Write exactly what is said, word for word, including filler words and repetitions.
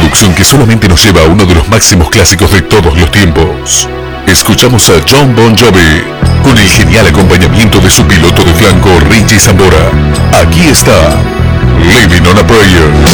introducción que solamente nos lleva a uno de los máximos clásicos de todos los tiempos. Escuchamos a Jon Bon Jovi con el genial acompañamiento de su piloto de flanco Richie Sambora. Aquí está Living on a Prayer.